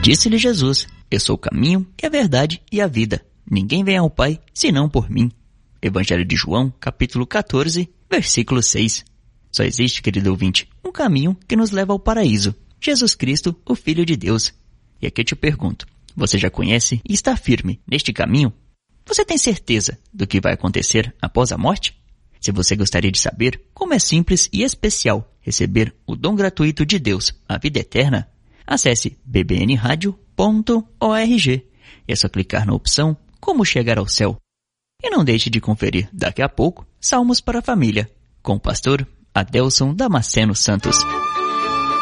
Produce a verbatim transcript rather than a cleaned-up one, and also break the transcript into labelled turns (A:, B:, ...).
A: Disse-lhe Jesus: eu sou o caminho e a verdade e a vida. Ninguém vem ao Pai senão por mim. Evangelho de João, capítulo quatorze, versículo seis. Só existe, querido ouvinte, um caminho que nos leva ao paraíso: Jesus Cristo, o Filho de Deus. E aqui eu te pergunto, você já conhece e está firme neste caminho? Você tem certeza do que vai acontecer após a morte? Se você gostaria de saber como é simples e especial receber o dom gratuito de Deus, a vida eterna, acesse b b n radio ponto org. É só clicar na opção Como Chegar ao Céu. E não deixe de conferir daqui a pouco Salmos para a Família, com o pastor Adelson Damasceno Santos.